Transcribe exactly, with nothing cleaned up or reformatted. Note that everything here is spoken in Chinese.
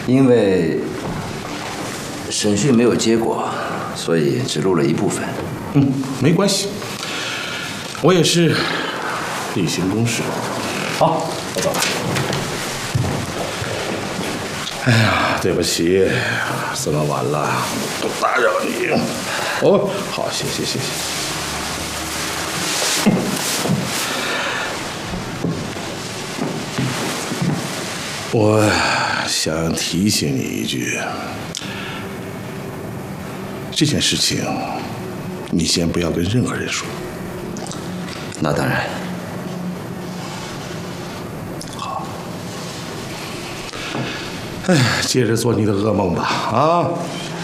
因为审讯没有结果，所以只录了一部分。 嗯，没关系，我也是例行公事。好，我走了。哎呀，对不起，这么晚了，都打扰你。哦，好，谢谢谢谢。我想提醒你一句，这件事情你先不要跟任何人说。 那当然。 哎，接着做你的噩梦吧，啊！